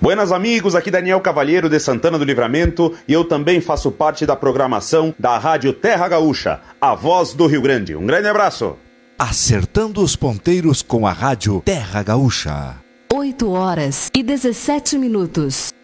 Buenas amigos, aqui Daniel Cavalheiro de Santana do Livramento e eu também faço parte da programação da Rádio Terra Gaúcha, a voz do Rio Grande. Um grande abraço. Acertando os ponteiros com a Rádio Terra Gaúcha. 8 horas e 17 minutos.